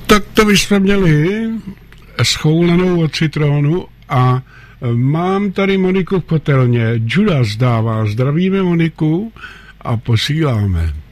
Tak to bychom měli schoulenou od citronu a mám tady Moniku v kotelně. Judas dává, zdravíme Moniku a posíláme.